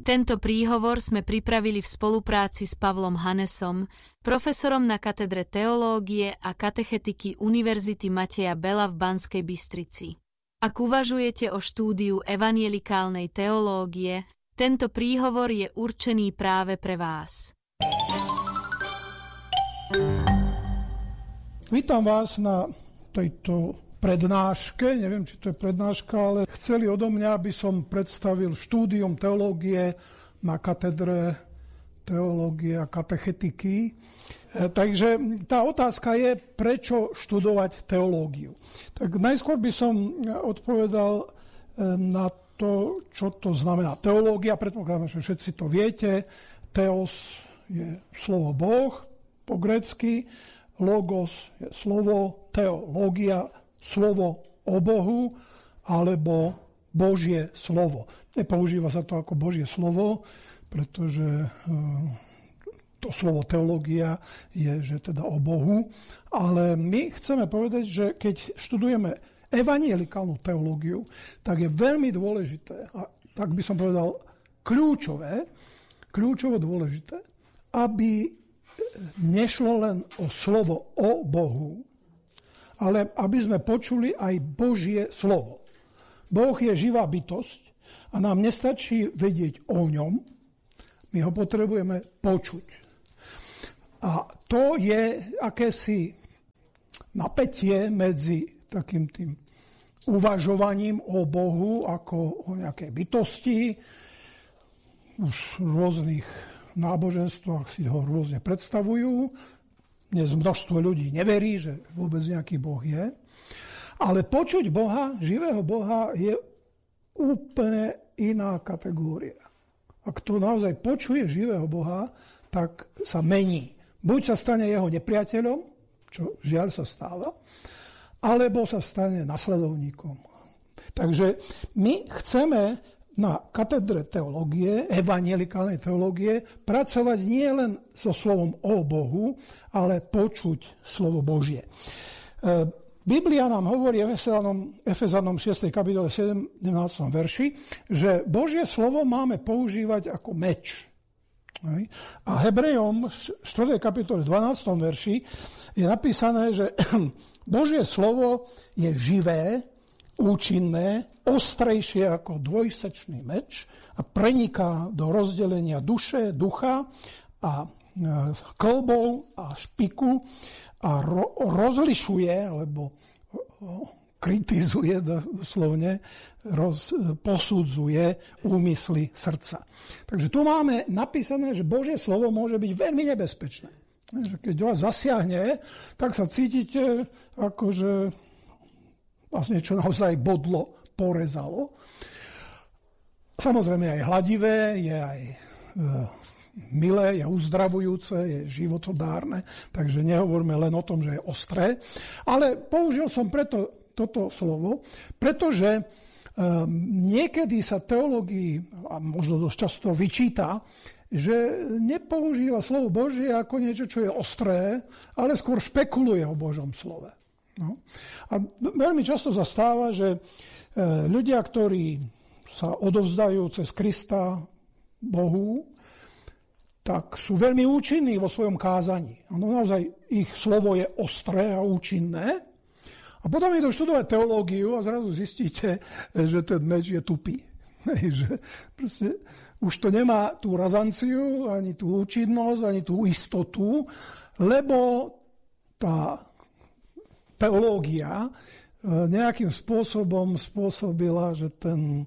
Tento príhovor sme pripravili v spolupráci s Pavlom Hanesom, profesorom na katedre teológie a katechetiky Univerzity Mateja Bela v Banskej Bystrici. Ak uvažujete o štúdiu evanjelikálnej teológie, tento príhovor je určený práve pre vás. Vítam vás na tejto prednáške, neviem, či to je prednáška, ale chceli odo mňa, aby som predstavil štúdium teológie na katedre teológie a katechetiky. Takže tá otázka je, prečo študovať teológiu. Tak najskôr by som odpovedal na to, čo to znamená teológia. Predpokladám, že všetci to viete. Theos je slovo Boh po grécky, logos je slovo, teológia slovo o Bohu alebo Božie slovo. Nepoužíva sa to ako Božie slovo, pretože to slovo teológia je, že teda o Bohu, ale my chceme povedať, že keď študujeme evanjelikálnu teológiu, tak je veľmi dôležité, a tak by som povedal kľúčovo dôležité, aby nešlo len o slovo o Bohu, ale aby sme počuli aj Božie slovo. Boh je živá bytosť a nám nestačí vedieť o ňom, my ho potrebujeme počuť. A to je akési napätie medzi takým tým uvažovaním o Bohu ako o nejakej bytosti. Už v rôznych náboženstvách si ho rôzne predstavujú. Dnes množstvo ľudí neverí, že vôbec nejaký Boh je. Ale počuť Boha, živého Boha, je úplne iná kategória. Ak to naozaj počuje živého Boha, tak sa mení. Buď sa stane jeho nepriateľom, čo žiaľ sa stáva, alebo sa stane nasledovníkom. Takže my chceme na katedre teológie, evanjelikálnej teológie, pracovať nie len so slovom o Bohu, ale počuť slovo Božie. Biblia nám hovorí v Efezanom 6. kapitole 17. verši, že Božie slovo máme používať ako meč. A Hebrejom 4. kapitole 12. verši je napísané, že Božie slovo je živé, účinné, ostrejšie ako dvojsečný meč a preniká do rozdelenia duše, ducha a kĺbov a špiku a rozlišuje, alebo kritizuje doslovne, posudzuje úmysly srdca. Takže tu máme napísané, že Božie slovo môže byť veľmi nebezpečné. Keď vás zasiahne, tak sa cítite, ako že vás niečo naozaj bodlo, porezalo. Samozrejme aj hladivé, je aj milé, je uzdravujúce, je životodárne, takže nehovoríme len o tom, že je ostré. Ale použil som preto toto slovo, pretože niekedy sa teológii, a možno dosť často vyčíta, že nepoužíva slovo Božie ako niečo, čo je ostré, ale skôr špekuluje o Božom slove. No. A veľmi často zastáva, že ľudia, ktorí sa odovzdajú cez Krista Bohu, tak sú veľmi účinní vo svojom kázaní. Ano, naozaj ich slovo je ostré a účinné. A potom idú študovať teológiu a zrazu zistíte, že ten meč je tupý. Že proste už to nemá tú razanciu, ani tú účinnosť, ani tú istotu, lebo tá teológia nejakým spôsobom spôsobila, že ten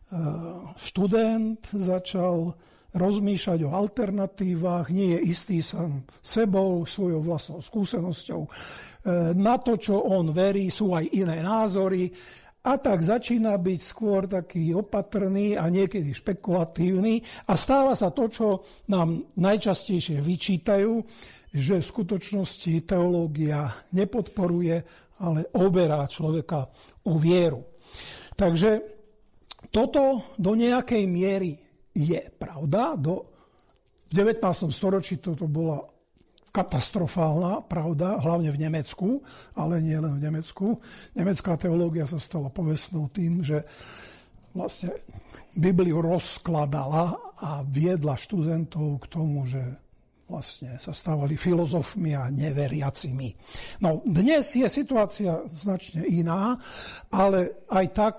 študent začal rozmýšľať o alternatívach, nie je istý sám sebou, svojou vlastnou skúsenosťou. Na to, čo on verí, sú aj iné názory a tak začína byť skôr taký opatrný a niekedy špekulatívny a stáva sa to, čo nám najčastejšie vyčítajú, že v skutočnosti teológia nepodporuje, ale oberá človeka o vieru. Takže toto do nejakej miery je pravda. V 19. storočí toto bola katastrofálna pravda, hlavne v Nemecku, ale nie len v Nemecku. Nemecká teológia sa stala povestnou tým, že vlastne Bibliu rozkladala a viedla študentov k tomu, že vlastne sa stávali filozofmi a neveriacimi. No, dnes je situácia značne iná, ale aj tak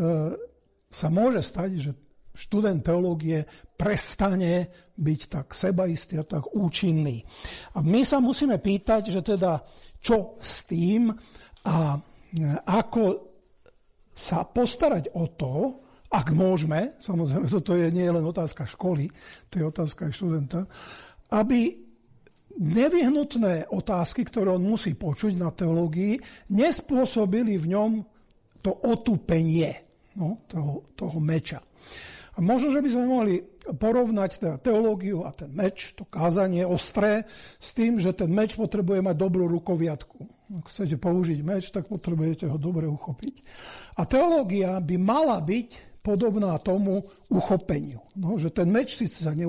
sa môže stať, že študent teológie prestane byť tak sebaistý a tak účinný. A my sa musíme pýtať, že teda čo s tým a ako sa postarať o to, ak môžeme, samozrejme, toto nie je len otázka školy, to je otázka aj študenta, aby nevyhnutné otázky, ktoré on musí počuť na teológii, nespôsobili v ňom to otupenie toho meča. A možno, že by sme mohli porovnať teda teológiu a ten meč, to kázanie ostré, s tým, že ten meč potrebuje mať dobrú rukoviatku. Ak chcete použiť meč, tak potrebujete ho dobre uchopiť. A teológia by mala byť podobná tomu uchopeniu. No, že ten meč síce sa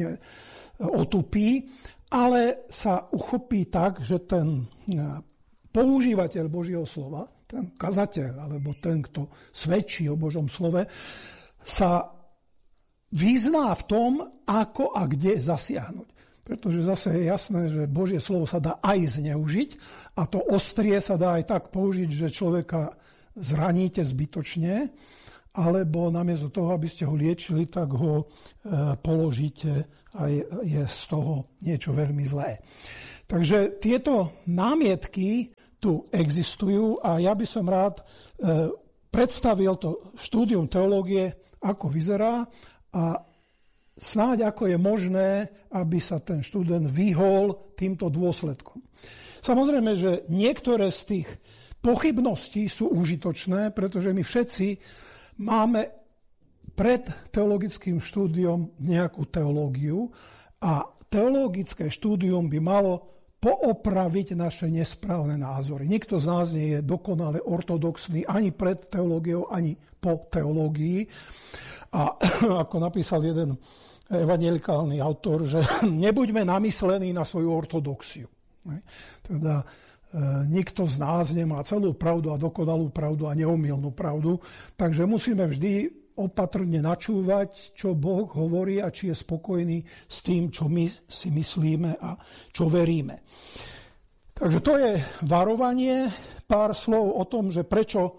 otupí, ale sa uchopí tak, že ten používateľ Božieho slova, ten kazateľ, alebo ten, kto svedčí o Božom slove, sa vyzná v tom, ako a kde zasiahnuť. Pretože zase je jasné, že Božie slovo sa dá aj zneužiť a to ostrie sa dá aj tak použiť, že človeka zraníte zbytočne, alebo namiesto toho, aby ste ho liečili, tak ho položíte a je z toho niečo veľmi zlé. Takže tieto námietky tu existujú a ja by som rád predstavil to štúdium teológie, ako vyzerá a snáď ako je možné, aby sa ten študent vyhol týmto dôsledkom. Samozrejme, že niektoré z tých pochybností sú užitočné, pretože my všetci máme pred teologickým štúdiom nejakú teológiu a teologické štúdium by malo poopraviť naše nesprávne názory. Nikto z nás nie je dokonale ortodoxný ani pred teológiou, ani po teológii. A ako napísal jeden evanjelikálny autor, že nebuďme namyslení na svoju ortodoxiu. Teda nikto z nás nemá celú pravdu a dokonalú pravdu a neomylnú pravdu, takže musíme vždy opatrne načúvať, čo Boh hovorí a či je spokojný s tým, čo my si myslíme a čo veríme. Takže to je varovanie, pár slov o tom, že prečo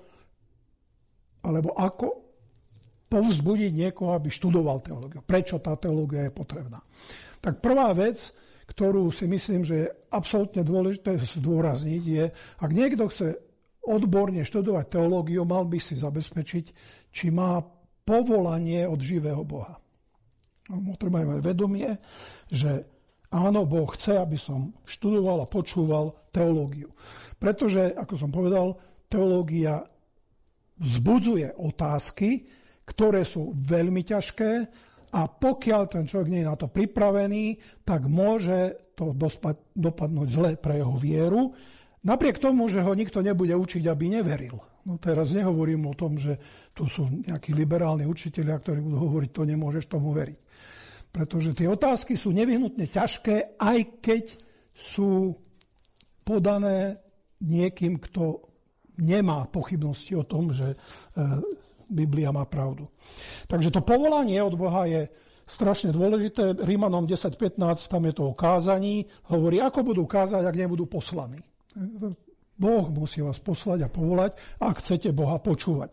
alebo ako povzbudiť niekoho, aby študoval teológiu. Prečo tá teológia je potrebná. Tak prvá vec, ktorú si myslím, že je absolútne dôležité zdôrazniť, je, ak niekto chce odborne študovať teológiu, mal by si zabezpečiť, či má povolanie od živého Boha. Treba mať vedomie, že áno, Boh chce, aby som študoval a počúval teológiu. Pretože, ako som povedal, teológia vzbudzuje otázky, ktoré sú veľmi ťažké, a pokiaľ ten človek nie je na to pripravený, tak môže to dopadnúť zle pre jeho vieru. Napriek tomu, že ho nikto nebude učiť, aby neveril. No teraz nehovorím o tom, že tu sú nejakí liberálni učitelia, ktorí budú hovoriť, to nemôžeš tomu veriť. Pretože tie otázky sú nevyhnutne ťažké, aj keď sú podané niekým, kto nemá pochybnosti o tom, že Biblia má pravdu. Takže to povolanie od Boha je strašne dôležité. Rímanom 10.15, tam je to o kázaní. Hovorí, ako budú kázať, ak nebudú poslaní. Boh musí vás poslať a povolať, ak chcete Boha počúvať.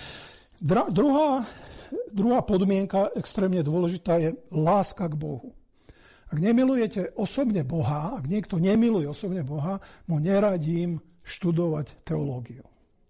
Druhá podmienka, extrémne dôležitá, je láska k Bohu. Ak nemilujete osobne Boha, ak niekto nemiluje osobne Boha, mu neradím študovať teológiu.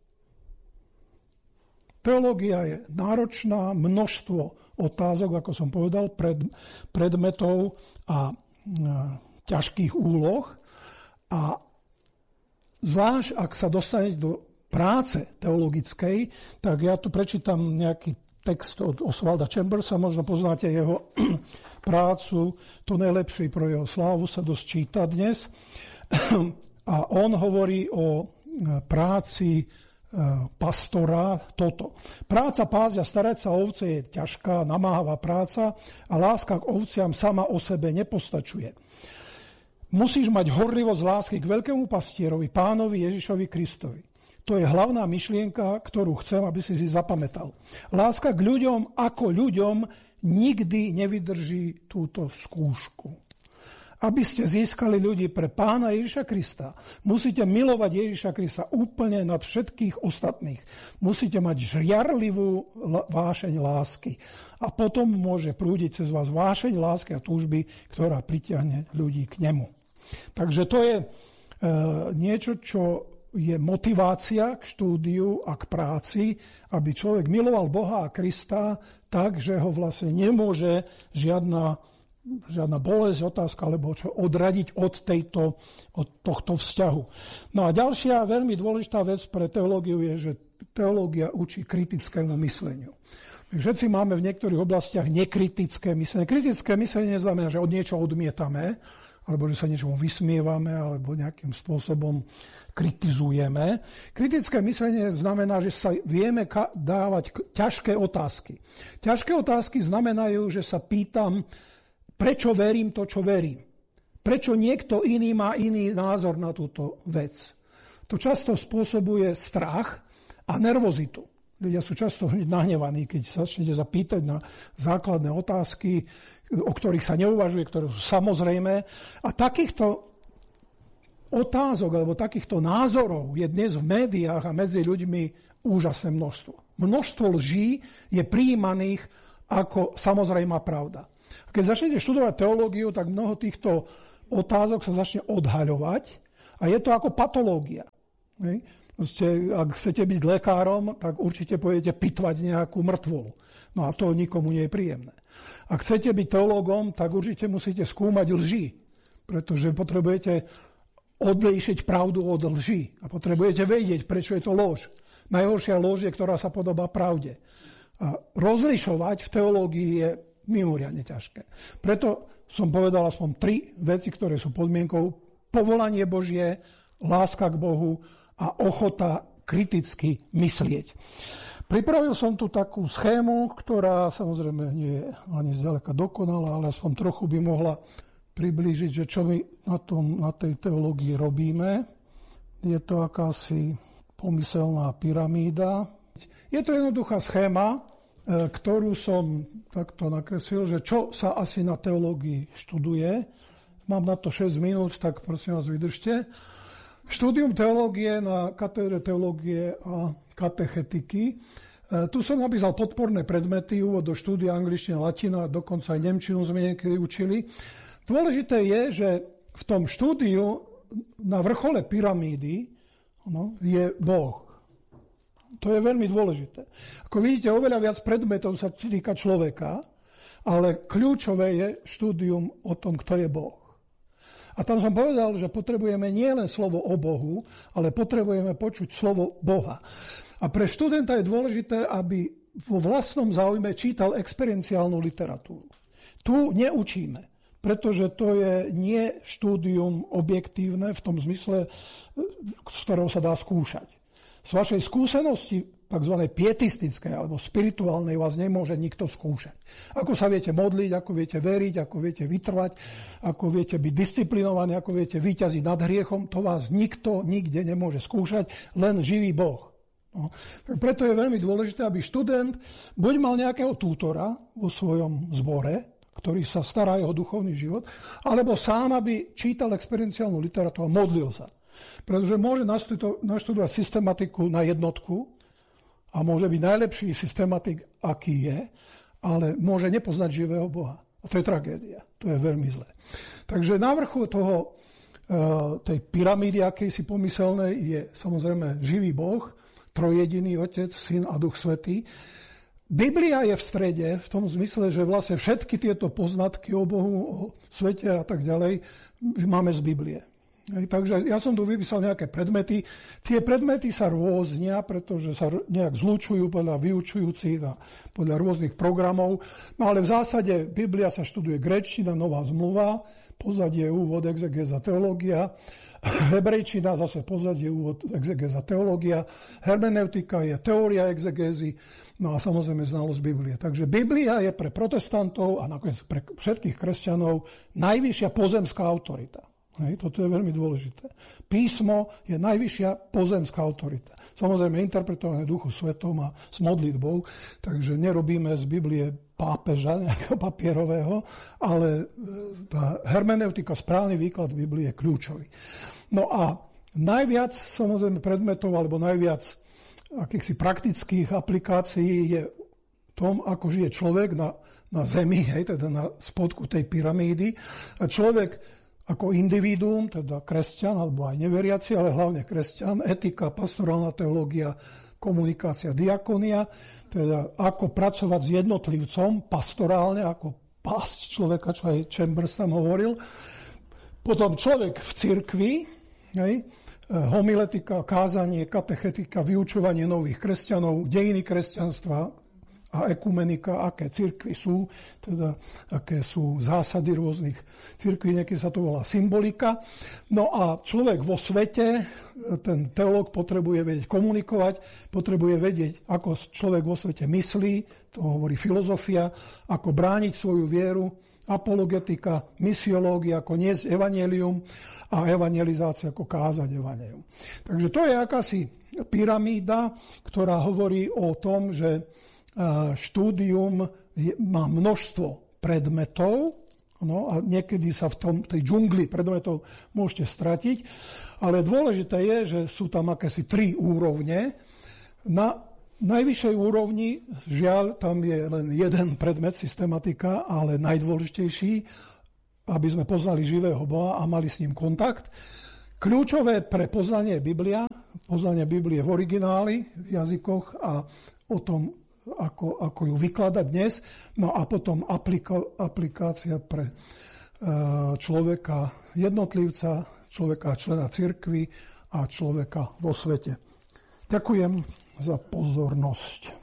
Teológia je náročná, množstvo otázok, ako som povedal, predmetov a ťažkých úloh. A zvlášť, ak sa dostanete do práce teologickej, tak ja tu prečítam nejaký text od Oswalda Chambersa, možno poznáte jeho prácu, to najlepšie pro jeho slávu sa dosť číta dnes. A on hovorí o práci pastora toto. Práca pásť a starať sa o ovce je ťažká, namáhavá práca a láska k ovciam sama o sebe nepostačuje. Musíš mať horlivosť lásky k veľkému pastierovi, pánovi Ježišovi Kristovi. To je hlavná myšlienka, ktorú chcem, aby si zapamätal. Láska k ľuďom ako ľuďom nikdy nevydrží túto skúšku. Aby ste získali ľudí pre Pána Ježiša Krista, musíte milovať Ježiša Krista úplne nad všetkých ostatných. Musíte mať žiarlivú vášeň lásky. A potom môže prúdiť cez vás vášeň lásky a túžby, ktorá pritiahne ľudí k nemu. Takže to je niečo, čo je motivácia k štúdiu a k práci, aby človek miloval Boha a Krista tak, že ho vlastne nemôže žiadna bolesť, otázka, alebo čo odradiť od tohto vzťahu. No a ďalšia veľmi dôležitá vec pre teológiu je, že teológia učí kritickému mysleniu. My všetci máme v niektorých oblastiach nekritické myslenie. Kritické myslenie neznamená, že od niečo odmietame, alebo že sa niečomu vysmievame, alebo nejakým spôsobom kritizujeme. Kritické myslenie znamená, že sa vieme dávať ťažké otázky. Ťažké otázky znamenajú, že sa pýtam, prečo verím to, čo verím. Prečo niekto iný má iný názor na túto vec. To často spôsobuje strach a nervozitu. Ľudia sú často nahnevaní, keď sa začnete zapýtať na základné otázky, o ktorých sa neuvažuje, ktoré sú samozrejmé. A takýchto otázok alebo takýchto názorov je dnes v médiách a medzi ľuďmi úžasné množstvo. Množstvo lží je prijímaných ako samozrejmá pravda. Keď začnete študovať teológiu, tak mnoho týchto otázok sa začne odhaľovať a je to ako patológia. Ak chcete byť lekárom, tak určite pôjdete pitvať nejakú mŕtvolu. No a to nikomu nie je príjemné. Ak chcete byť teológom, tak určite musíte skúmať lži, pretože potrebujete odlíšiť pravdu od lži a potrebujete vedieť, prečo je to lož. Najhoršia lož je, ktorá sa podobá pravde. A rozlišovať v teológii je mimoriadne ťažké. Preto som povedal aspoň 3 veci, ktoré sú podmienkou: povolanie Božie, láska k Bohu a ochota kriticky myslieť. Pripravil som tu takú schému, ktorá samozrejme nie je ani zďaleka dokonalá, ale aspoň trochu by mohla priblížiť, že čo my na tej teológii robíme. Je to akási pomyselná pyramída. Je to jednoduchá schéma, ktorú som takto nakreslil, že čo sa asi na teológii študuje. Mám na to 6 minút, tak prosím vás, vydržte. Štúdium teológie na katedre teológie a katechetiky. Tu som napísal podporné predmety, úvod do štúdia angličtina, latina, dokonca aj nemčinu sme niekedy učili. Dôležité je, že v tom štúdiu na vrchole pyramídy je Boh. To je veľmi dôležité. Ako vidíte, oveľa viac predmetov sa týka človeka, ale kľúčové je štúdium o tom, kto je Boh. A tam som povedal, že potrebujeme nielen slovo o Bohu, ale potrebujeme počuť slovo Boha. A pre študenta je dôležité, aby vo vlastnom záujme čítal experienciálnu literatúru. Tu neučíme, pretože to je nie štúdium objektívne v tom zmysle, z ktorého sa dá skúšať. Z vašej skúsenosti, tzv. Pietistickej alebo spirituálnej, vás nemôže nikto skúšať. Ako sa viete modliť, ako viete veriť, ako viete vytrvať, ako viete byť disciplinovaní, ako viete vyťaziť nad hriechom, to vás nikto nikde nemôže skúšať, len živý Boh. No. Tak preto je veľmi dôležité, aby študent buď mal nejakého tútora vo svojom zbore, ktorý sa stará o jeho duchovný život, alebo sám, aby čítal experienciálnu literatúru a modlil sa. Pretože môže naštudovať systematiku na jednotku a môže byť najlepší systematik, aký je, ale môže nepoznať živého Boha. A to je tragédia. To je veľmi zlé. Takže na vrchu tej pyramídy akejsi pomyselnej je samozrejme živý Boh, trojjediný Otec, Syn a Duch Svätý. Biblia je v strede v tom zmysle, že vlastne všetky tieto poznatky o Bohu, o svete a tak ďalej máme z Biblie. Takže ja som tu vypísal nejaké predmety. Tie predmety sa rôznia, pretože sa nejak zlučujú podľa vyučujúcich a podľa rôznych programov. No ale v zásade Biblia sa študuje gréčtina, Nová zmluva, pozadie, úvod, exegéza, teológia. Hebrejčina, zase pozadie, úvod, exegéza, teológia. Hermeneutika je teória exegézy, no a samozrejme znalosť Biblie. Takže Biblia je pre protestantov a nakoniec pre všetkých kresťanov najvyššia pozemská autorita. Hej, toto je veľmi dôležité. Písmo je najvyššia pozemská autorita. Samozrejme interpretované Duchu Svetom a s modlitbou, takže nerobíme z Biblie pápeža, nejakého papierového, ale tá hermeneutika, správny výklad Biblie je kľúčový. No a najviac samozrejme predmetov, alebo najviac akýchsi praktických aplikácií je tom, ako žije človek na zemi, hej, teda na spodku tej pyramídy. A človek ako individuum, teda kresťan, alebo aj neveriaci, ale hlavne kresťan, etika, pastorálna teológia, komunikácia, diakonia, teda ako pracovať s jednotlivcom, pastorálne, ako pásť človeka, čo aj Chambers tam hovoril. Potom človek v cirkvi, hej, homiletika, kázanie, katechetika, vyučovanie nových kresťanov, dejiny kresťanstva a ekumenika, aké cirkvi sú, teda aké sú zásady rôznych cirkví, niekedy sa to volá symbolika. No a človek vo svete, ten teológ potrebuje vedieť komunikovať, potrebuje vedieť, ako človek vo svete myslí, to hovorí filozofia, ako brániť svoju vieru, apologetika, misiológia, ako niesť evanjelium a evangelizácia, ako kázať evanjelium. Takže to je akási pyramída, ktorá hovorí o tom, že štúdium má množstvo predmetov, no a niekedy sa v tej džungli predmetov môžete stratiť, ale dôležité je, že sú tam akési 3 úrovne. Na najvyššej úrovni, žiaľ, tam je len jeden predmet, systematika, ale najdôležitejší, aby sme poznali živého Boha a mali s ním kontakt. Kľúčové pre poznanie poznanie Biblie v origináli, v jazykoch a o tom, ako ju vykladať dnes, no a potom aplikácia pre človeka jednotlivca, človeka člena cirkvi a človeka vo svete. Ďakujem za pozornosť.